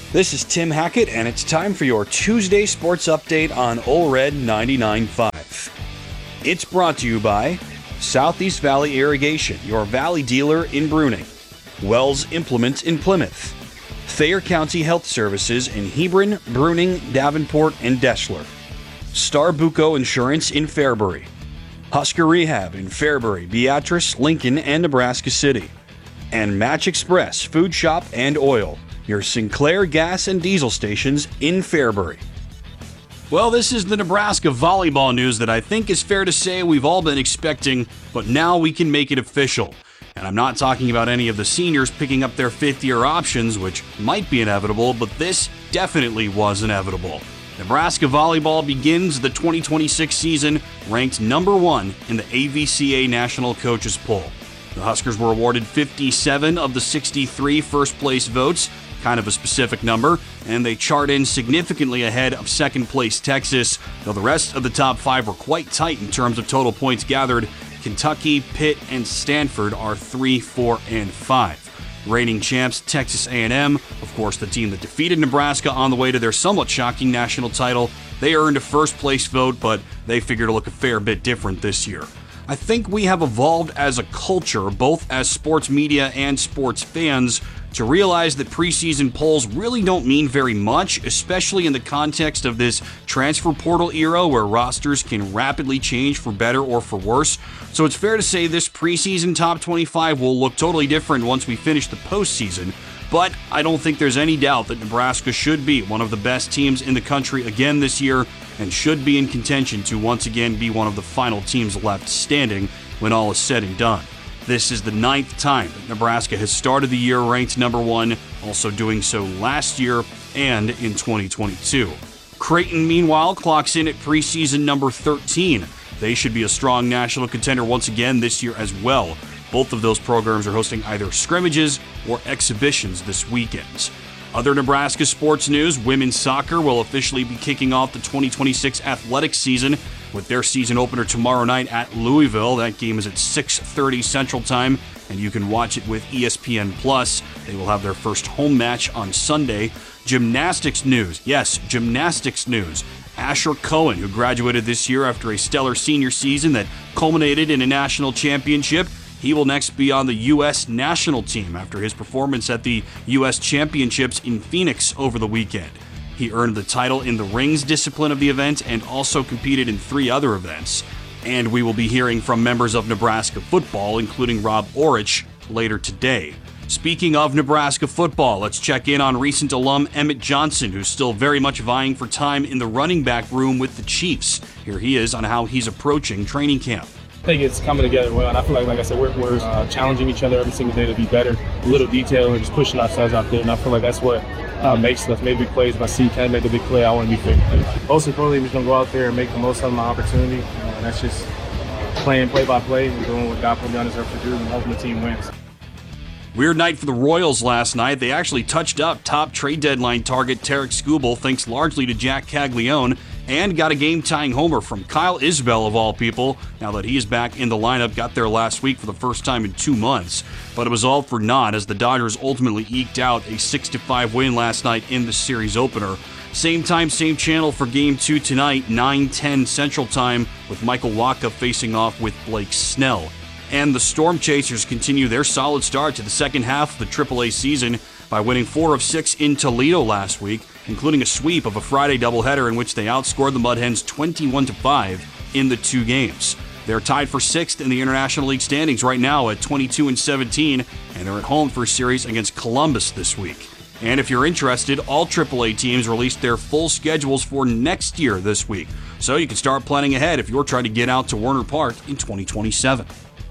This is Tim Hackett, and it's time for your Tuesday Sports Update on Ole Red 99.5. It's brought to you by Southeast Valley Irrigation, your valley dealer in Bruning, Wells Implements in Plymouth, Thayer County Health Services in Hebron, Bruning, Davenport, and Deshler, Star Buco Insurance in Fairbury, Husker Rehab in Fairbury, Beatrice, Lincoln, and Nebraska City, and Match Express Food Shop and Oil, your Sinclair gas and diesel stations in Fairbury. Well, this is the Nebraska volleyball news that I think is fair to say we've all been expecting, but now we can make it official. And I'm not talking about any of the seniors picking up their fifth-year options, which might be inevitable, but this definitely was inevitable. Nebraska volleyball begins the 2026 season ranked number 1 in the AVCA National Coaches Poll. The Huskers were awarded 57 of the 63 first-place votes, kind of a specific number, and they chart in significantly ahead of second-place Texas, though the rest of the top 5 were quite tight in terms of total points gathered. Kentucky, Pitt, and Stanford are 3, 4, and 5. Reigning champs Texas A&M, of course the team that defeated Nebraska on the way to their somewhat shocking national title, they earned a first-place vote, but they figure to look a fair bit different this year. I think we have evolved as a culture, both as sports media and sports fans, to realize that preseason polls really don't mean very much, especially in the context of this transfer portal era where rosters can rapidly change for better or for worse. So it's fair to say this preseason top 25 will look totally different once we finish the postseason. But I don't think there's any doubt that Nebraska should be one of the best teams in the country again this year and should be in contention to once again be one of the final teams left standing when all is said and done. This is the 9th time that Nebraska has started the year ranked number 1, also doing so last year and in 2022. Creighton, meanwhile, clocks in at preseason number 13. They should be a strong national contender once again this year as well. Both of those programs are hosting either scrimmages or exhibitions this weekend. Other Nebraska sports news, women's soccer will officially be kicking off the 2026 athletics season with their season opener tomorrow night at Louisville. That game is at 6:30 Central Time, and you can watch it with ESPN+. They will have their first home match on Sunday. Gymnastics news. Yes, gymnastics news. Asher Cohen, who graduated this year after a stellar senior season that culminated in a national championship, he will next be on the U.S. national team after his performance at the U.S. Championships in Phoenix over the weekend. He earned the title in the rings discipline of the event and also competed in 3 other events. And we will be hearing from members of Nebraska football, including Rob Orich, later today. Speaking of Nebraska football, let's check in on recent alum Emmett Johnson, who's still very much vying for time in the running back room with the Chiefs. Here he is on how he's approaching training camp. I think it's coming together well, and I feel like I said, we're challenging each other every single day to be better. A little detail, we're just pushing ourselves out there, and I feel like that's what makes us. Maybe big plays, if I see can I make a big play, I want to be fair. Most importantly, we're just going to go out there and make the most of my opportunity, and that's just playing play-by-play and doing what God put me on his earth to do and helping the team win. Weird night for the Royals last night. They actually touched up top trade deadline target Tarek Skubal, thanks largely to Jack Caglione, and got a game-tying homer from Kyle Isbell, of all people. Now that he is back in the lineup, got there last week for the first time in 2 months. But it was all for naught as the Dodgers ultimately eked out a 6-5 win last night in the series opener. Same time, same channel for Game 2 tonight, 9:10 Central Time, with Michael Wacha facing off with Blake Snell. And the Storm Chasers continue their solid start to the second half of the AAA season by winning 4 of 6 in Toledo last week, including a sweep of a Friday doubleheader in which they outscored the Mud Hens 21-5 in the 2 games. They're tied for 6th in the International League standings right now at 22-17, and they're at home for a series against Columbus this week. And if you're interested, all AAA teams released their full schedules for next year this week, so you can start planning ahead if you're trying to get out to Werner Park in 2027.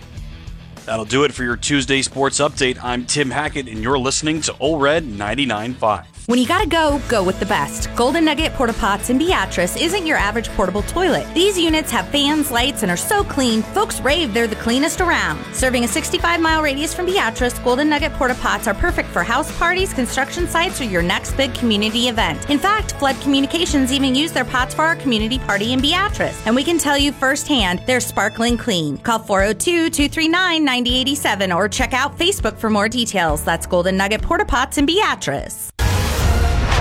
That'll do it for your Tuesday Sports Update. I'm Tim Hackett, and you're listening to Ole Red 99.5. When you gotta go, go with the best. Golden Nugget Porta Pots in Beatrice isn't your average portable toilet. These units have fans, lights, and are so clean, folks rave they're the cleanest around. Serving a 65-mile radius from Beatrice, Golden Nugget Porta Pots are perfect for house parties, construction sites, or your next big community event. In fact, Flood Communications even used their pots for our community party in Beatrice. And we can tell you firsthand, they're sparkling clean. Call 402-239-9087 or check out Facebook for more details. That's Golden Nugget Porta Pots in Beatrice.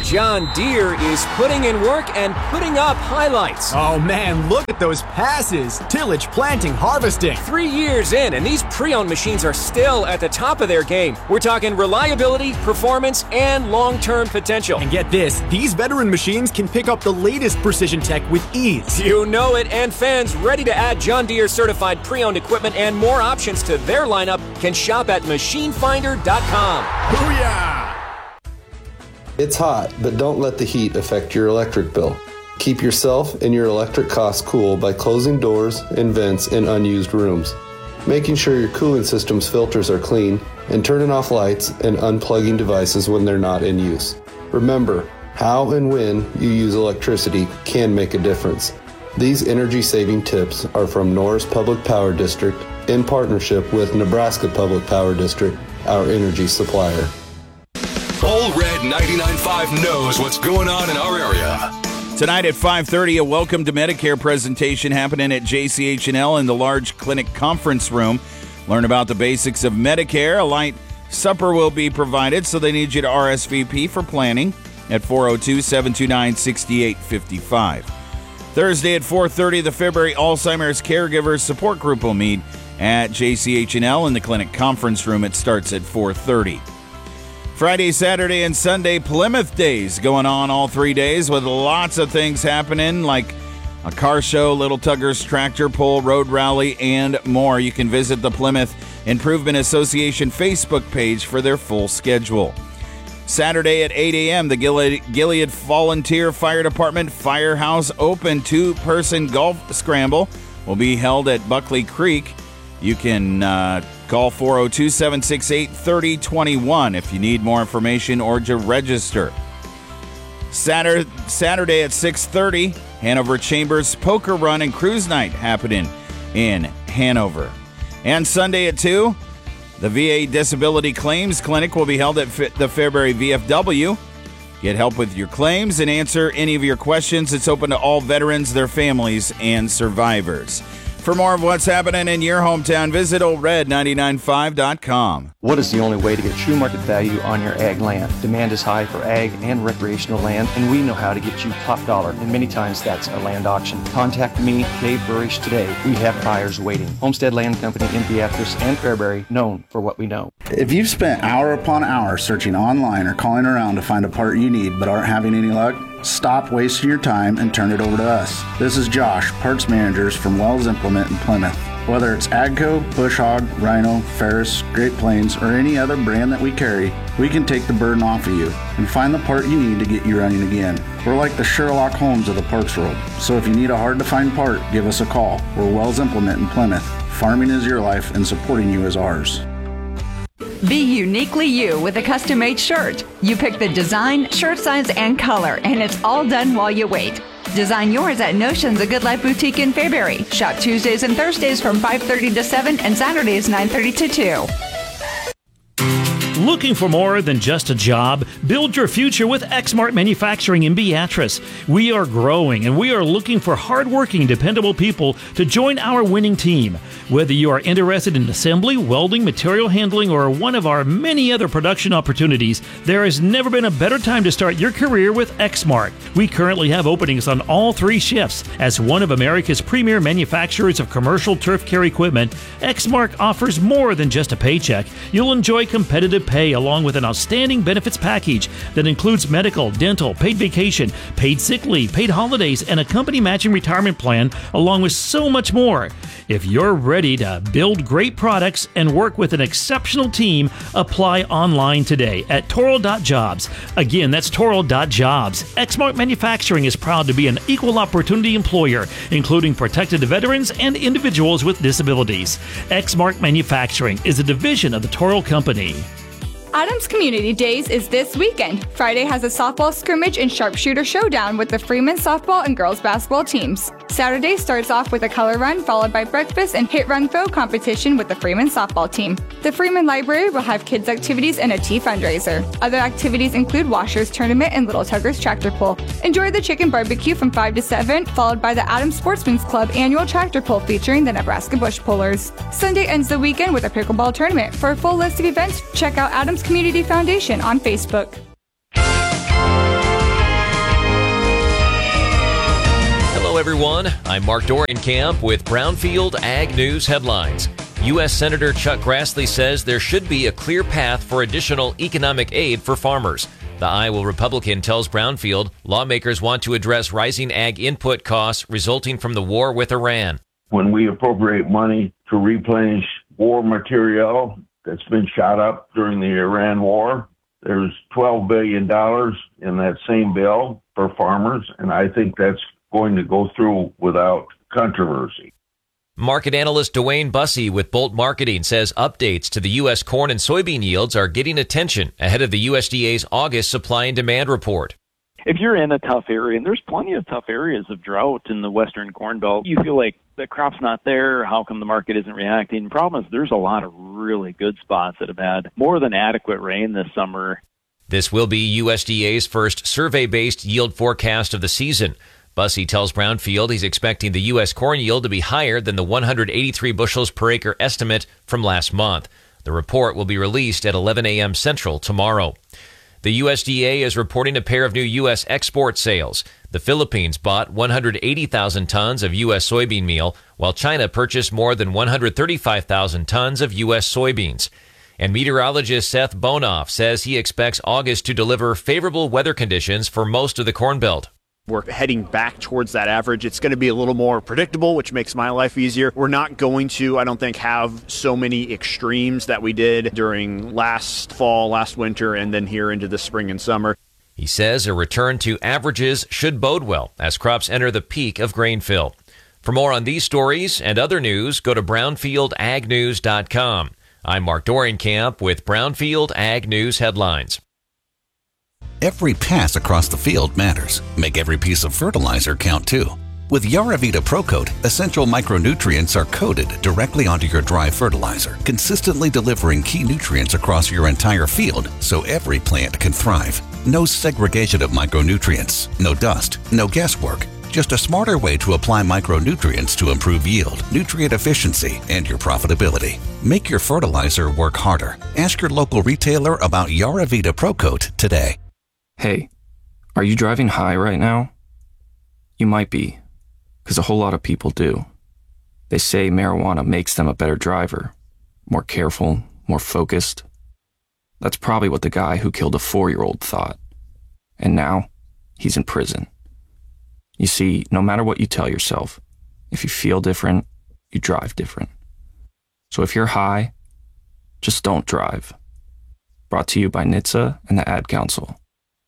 John Deere is putting in work and putting up highlights. Oh man, look at those passes. Tillage, planting, harvesting. 3 years in, and these pre-owned machines are still at the top of their game. We're talking reliability, performance, and long-term potential. And get this, these veteran machines can pick up the latest precision tech with ease. You know it, and fans ready to add John Deere certified pre-owned equipment and more options to their lineup can shop at machinefinder.com. Booyah! It's hot, but don't let the heat affect your electric bill. Keep yourself and your electric costs cool by closing doors and vents in unused rooms, making sure your cooling system's filters are clean, and turning off lights and unplugging devices when they're not in use. Remember, how and when you use electricity can make a difference. These energy-saving tips are from Norris Public Power District in partnership with Nebraska Public Power District, our energy supplier. Ole Red 99.5 knows what's going on in our area. Tonight at 5:30, a Welcome to Medicare presentation happening at JCH&L in the large clinic conference room. Learn about the basics of Medicare. A light supper will be provided, so they need you to RSVP for planning at 402-729-6855. Thursday at 4:30, the February Alzheimer's Caregivers Support Group will meet at JCH&L in the clinic conference room. It starts at 4:30. Friday, Saturday, and Sunday Plymouth Days going on all 3 days with lots of things happening like a car show, Little Tuggers Tractor Pull, Road Rally, and more. You can visit the Plymouth Improvement Association Facebook page for their full schedule. Saturday at 8 a.m., the Gilead Volunteer Fire Department Firehouse Open 2-person golf scramble will be held at Buckley Creek. You can call 402-768-3021 if you need more information or to register. Saturday at 6:30, Hanover Chambers Poker Run and Cruise Night happening in Hanover. And Sunday at 2, the VA Disability Claims Clinic will be held at the Fairbury VFW. Get help with your claims and answer any of your questions. It's open to all veterans, their families, and survivors. For more of what's happening in your hometown, visit OleRed995.com. What is the only way to get true market value on your ag land? Demand is high for ag and recreational land, and we know how to get you top dollar, and many times that's a land auction. Contact me, Dave Burrish, today. We have buyers waiting. Homestead Land Company in Beatrice and Fairbury, known for what we know. If you've spent hour upon hour searching online or calling around to find a part you need but aren't having any luck, stop wasting your time and turn it over to us. This is Josh, Parts Managers from Wells Implement in Plymouth. Whether it's AGCO, Bush Hog, Rhino, Ferris, Great Plains, or any other brand that we carry, we can take the burden off of you and find the part you need to get you running again. We're like the Sherlock Holmes of the parts world, so if you need a hard-to-find part, give us a call. We're Wells Implement in Plymouth. Farming is your life and supporting you is ours. Be uniquely you with a custom-made shirt. You pick the design, shirt size, and color, and it's all done while you wait. Design yours at Notions, a Good Life boutique in Fairbury. Shop Tuesdays and Thursdays from 5:30 to 7 and Saturdays 9:30 to 2. Looking for more than just a job? Build your future with Exmart Manufacturing in Beatrice. We are growing and we are looking for hardworking, dependable people to join our winning team. Whether you are interested in assembly, welding, material handling, or one of our many other production opportunities, there has never been a better time to start your career with Exmart. We currently have openings on all 3 shifts. As one of America's premier manufacturers of commercial turf care equipment, Exmart offers more than just a paycheck. You'll enjoy competitive pay along with an outstanding benefits package that includes medical, dental, paid vacation, paid sick leave, paid holidays, and a company matching retirement plan, along with so much more. If you're ready to build great products and work with an exceptional team, apply online today at Toro.jobs. Again, that's Toro.jobs. Exmart Manufacturing is proud to be an equal opportunity employer, including protected veterans and individuals with disabilities. Exmart Manufacturing is a division of the Toro Company. Adams Community Days is this weekend. Friday has a softball scrimmage and sharpshooter showdown with the Freeman softball and girls basketball teams. Saturday starts off with a color run followed by breakfast and hit run throw competition with the Freeman softball team. The Freeman Library will have kids activities and a tea fundraiser. Other activities include Washers Tournament and Little Tuggers Tractor Pull. Enjoy the chicken barbecue from 5 to 7, followed by the Adams Sportsman's Club annual tractor pull featuring the Nebraska Bush Pullers. Sunday ends the weekend with a pickleball tournament. For a full list of events, check out Adams Community Foundation on Facebook. Hello, everyone. I'm Mark Dorenkamp with Brownfield Ag News headlines. U.S. Senator Chuck Grassley says there should be a clear path for additional economic aid for farmers. The Iowa Republican tells Brownfield lawmakers want to address rising ag input costs resulting from the war with Iran. When we appropriate money to replenish war material that's been shot up during the Iran war, there's $12 billion in that same bill for farmers, and I think that's going to go through without controversy. Market analyst Dwayne Bussey with Bolt Marketing says updates to the U.S. corn and soybean yields are getting attention ahead of the USDA's August supply and demand report. If you're in a tough area, and there's plenty of tough areas of drought in the Western Corn Belt, you feel like the crop's not there, how come the market isn't reacting? The problem is there's a lot of really good spots that have had more than adequate rain this summer. This will be USDA's first survey-based yield forecast of the season. Bussey tells Brownfield he's expecting the U.S. corn yield to be higher than the 183 bushels per acre estimate from last month. The report will be released at 11 a.m. Central tomorrow. The USDA is reporting a pair of new U.S. export sales. The Philippines bought 180,000 tons of U.S. soybean meal, while China purchased more than 135,000 tons of U.S. soybeans. And meteorologist Seth Bonoff says he expects August to deliver favorable weather conditions for most of the Corn Belt. We're heading back towards that average. It's going to be a little more predictable, which makes my life easier. We're not going to, I don't think, have so many extremes that we did during last fall, last winter, and then here into the spring and summer. He says a return to averages should bode well as crops enter the peak of grain fill. For more on these stories and other news, go to brownfieldagnews.com. I'm Mark Dorenkamp with Brownfield Ag News headlines. Every pass across the field matters. Make every piece of fertilizer count too. With Yaravita ProCoat, essential micronutrients are coated directly onto your dry fertilizer, consistently delivering key nutrients across your entire field so every plant can thrive. No segregation of micronutrients, no dust, no guesswork. Just a smarter way to apply micronutrients to improve yield, nutrient efficiency, and your profitability. Make your fertilizer work harder. Ask your local retailer about Yaravita ProCoat today. Hey, are you driving high right now? You might be, because a whole lot of people do. They say marijuana makes them a better driver, more careful, more focused. That's probably what the guy who killed a 4-year-old thought. And now, he's in prison. You see, no matter what you tell yourself, if you feel different, you drive different. So if you're high, just don't drive. Brought to you by NHTSA and the Ad Council.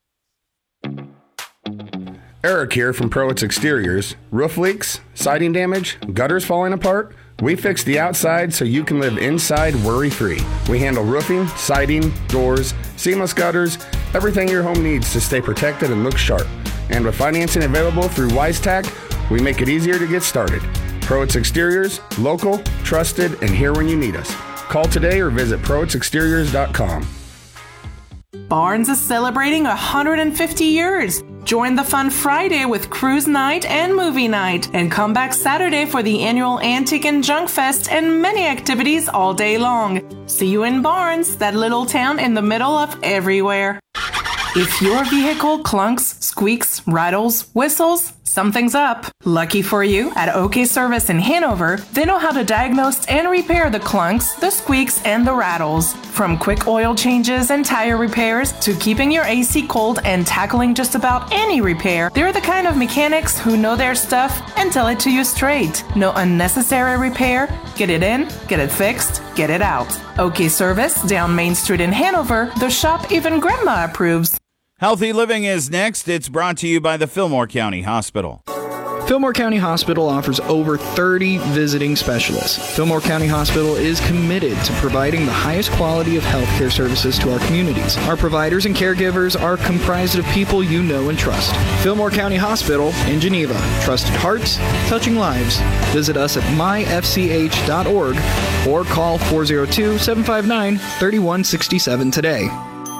Eric here from Prowitz Exteriors. Roof leaks, siding damage, gutters falling apart? We fix the outside so you can live inside worry-free. We handle roofing, siding, doors, seamless gutters, everything your home needs to stay protected and look sharp. And with financing available through WiseTac, we make it easier to get started. Prowitz Exteriors, local, trusted, and here when you need us. Call today or visit ProwitzExteriors.com. Barnes is celebrating 150 years. Join the fun Friday with cruise night and movie night, and come back Saturday for the annual Antique and Junk Fest and many activities all day long. See you in Barnes, that little town in the middle of everywhere. If your vehicle clunks, squeaks, rattles, whistles, something's up. Lucky for you, at OK Service in Hanover, they know how to diagnose and repair the clunks, the squeaks, and the rattles. From quick oil changes and tire repairs to keeping your AC cold and tackling just about any repair, they're the kind of mechanics who know their stuff and tell it to you straight. No unnecessary repair. Get it in, get it fixed, get it out. OK Service, down Main Street in Hanover, the shop even Grandma approves. Healthy Living is next. It's brought to you by the Fillmore County Hospital. Fillmore County Hospital offers over 30 visiting specialists. Fillmore County Hospital is committed to providing the highest quality of healthcare services to our communities. Our providers and caregivers are comprised of people you know and trust. Fillmore County Hospital in Geneva. Trusted hearts, touching lives. Visit us at myfch.org or call 402-759-3167 today.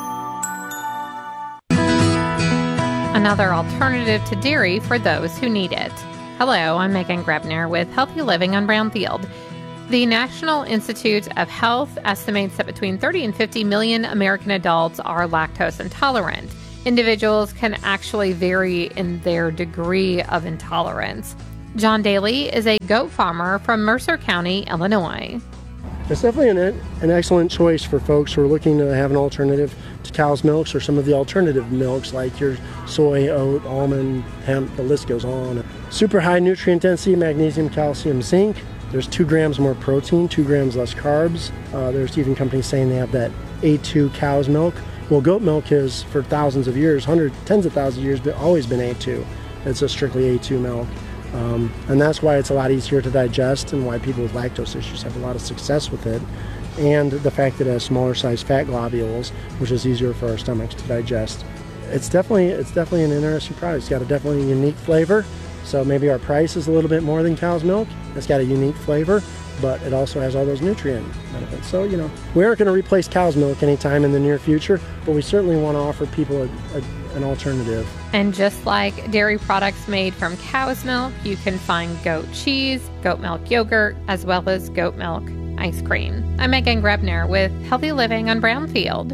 Another alternative to dairy for those who need it. Hello, I'm Megan Grebner with Healthy Living on Brownfield. The National Institute of Health estimates that between 30 and 50 million American adults are lactose intolerant. individuals can actually vary in their degree of intolerance. John Daly is a goat farmer from Mercer County, Illinois. It's definitely an excellent choice for folks who are looking to have an alternative to cow's milks or some of the alternative milks like your soy, oat, almond, hemp, the list goes on. Super high nutrient density, magnesium, calcium, zinc. There's 2 grams more protein, 2 grams less carbs. There's even companies saying they have that A2 cow's milk. Well, goat milk is for thousands of years, tens of thousands of years, but always been A2. It's a strictly A2 milk. And that's why it's a lot easier to digest and why people with lactose issues have a lot of success with it. And the fact that it has smaller size fat globules, which is easier for our stomachs to digest. It's definitely an interesting product. It's got a definitely unique flavor. So maybe our price is a little bit more than cow's milk. It's got a unique flavor, but it also has all those nutrient benefits. So, we aren't going to replace cow's milk anytime in the near future, but we certainly want to offer people an alternative. And just like dairy products made from cow's milk, you can find goat cheese, goat milk yogurt, as well as goat milk ice cream. I'm Megan Grebner with Healthy Living on Brownfield.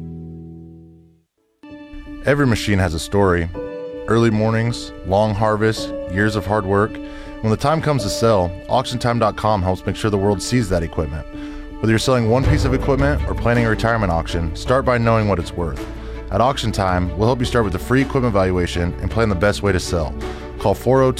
Every machine has a story. Early mornings, long harvests, years of hard work. When the time comes to sell, AuctionTime.com helps make sure the world sees that equipment. Whether you're selling one piece of equipment or planning a retirement auction, start by knowing what it's worth. At Auction Time, we'll help you start with a free equipment valuation and plan the best way to sell. Call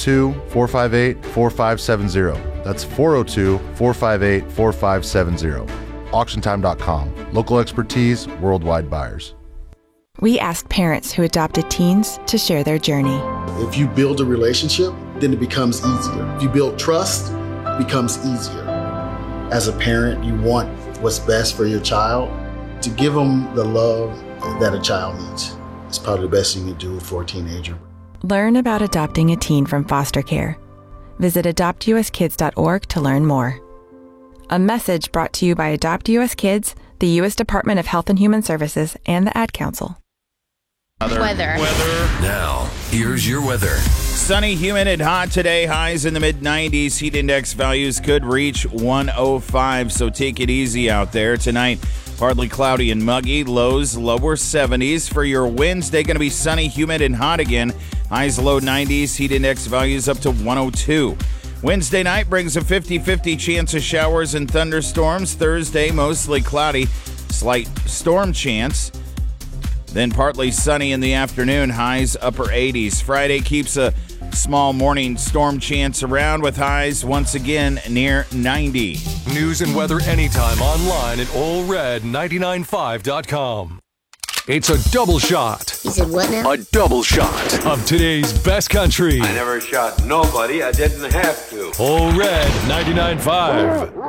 402-458-4570. That's 402-458-4570. AuctionTime.com. Local expertise, worldwide buyers. We ask parents who adopted teens to share their journey. If you build a relationship, then it becomes easier. If you build trust, it becomes easier. As a parent, you want what's best for your child. To give them the love that a child needs is probably the best thing you can do for a teenager. Learn about adopting a teen from foster care. Visit adoptuskids.org to learn more. A message brought to you by Adopt US Kids, the U.S. Department of Health and Human Services, and the Ad Council. Weather. Now, here's your weather. Sunny, humid, and hot today. Highs in the mid-90s. Heat index values could reach 105, so take it easy out there. Tonight, partly cloudy and muggy. Lows, lower 70s. For your Wednesday, going to be sunny, humid, and hot again. Highs, low 90s. Heat index values up to 102. Wednesday night brings a 50-50 chance of showers and thunderstorms. Thursday, mostly cloudy. Slight storm chance. Then partly sunny in the afternoon, highs upper 80s. Friday keeps a small morning storm chance around with highs once again near 90. News and weather anytime online at allred995.com. It's a double shot. You said what now? A double shot of today's best country. I never shot nobody. I didn't have to. All Red 99.5.